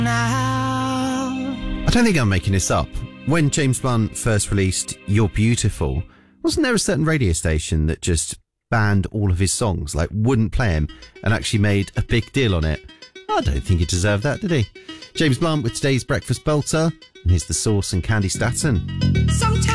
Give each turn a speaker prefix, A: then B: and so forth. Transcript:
A: I don't think I'm making this up. When James Blunt first released You're Beautiful, wasn't there a certain radio station that just banned all of his songs, like wouldn't play him, and actually made a big deal on it? I don't think he deserved that, did he? James Blunt with today's Breakfast Belter, and here's The Source and Candy Staton.
B: So